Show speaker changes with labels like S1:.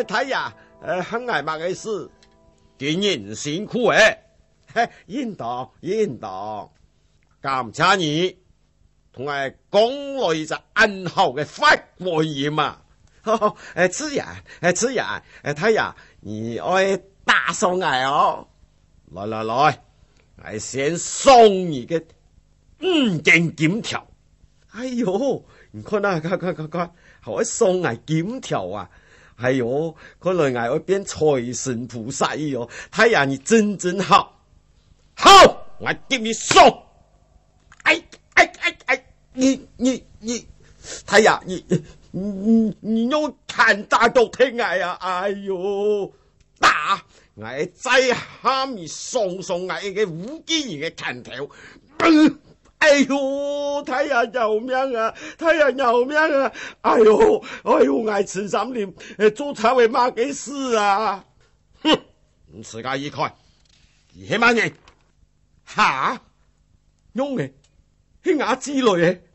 S1: 太呀，很挨嘛嘅事，
S2: 今日辛苦诶，
S1: 应当，
S2: 感谢你同我讲来就安好嘅法官言嘛。
S1: 此言，太呀，你爱打上来哦。
S2: 来，我先送你嘅5件金条。
S1: 哎呦，你看啊，看，好送来金条啊！哎呦，看来我变财神菩萨哟！太阳你真好，
S2: 好，我给你送。
S1: 哎，你，太阳你用看大都听啊呀！哎呦，
S2: 打我再下面送我嘅5件人嘅藤条。
S1: 哎呦，太阳救命啊！哎呦，我陈三年做差为嘛嘅事啊？
S2: 哼，唔自家意开，而起码人
S1: 用嘅，去牙之类嘅。